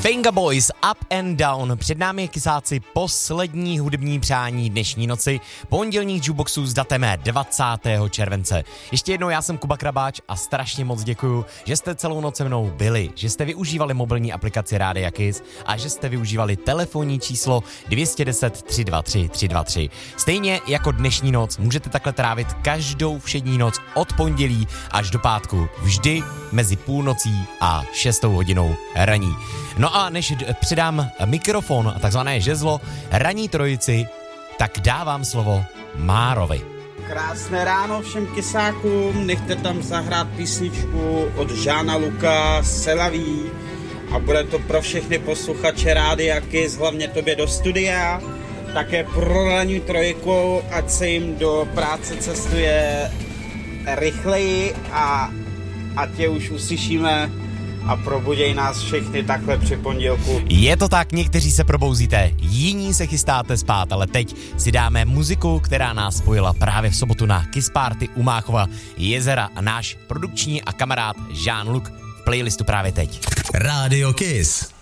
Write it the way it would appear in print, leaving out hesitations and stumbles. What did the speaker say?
Venga Boys, Up and Down. Před námi je kysáci poslední hudební přání dnešní noci, pondělních jukeboxů s datem 20. července. Ještě jednou, já jsem Kuba Krabáč a strašně moc děkuju, že jste celou noc se mnou byli, že jste využívali mobilní aplikaci Rádia Kiss a že jste využívali telefonní číslo 210 323 323. Stejně jako dnešní noc můžete takhle trávit každou všední noc od pondělí až do pátku, vždy mezi půlnocí a 6 hodinou raní. No a než předám mikrofon a takzvané žezlo ranní trojici, tak dávám slovo Márovi. Krásné ráno všem kysákům, nechte tam zahrát písničku od Žána Luka, Selaví, a bude to pro všechny posluchače Rádia Kiss, hlavně tobě do studia, také pro ranní trojku, ať se jim do práce cestuje rychleji a tě už uslyšíme a probuděj nás všechny takhle při pondělku. Je to tak, někteří se probouzíte, jiní se chystáte spát, ale teď si dáme muziku, která nás spojila právě v sobotu na Kiss Party u Máchova jezera a náš produkční a kamarád Jean-Luc v playlistu právě teď. Rádio Kiss.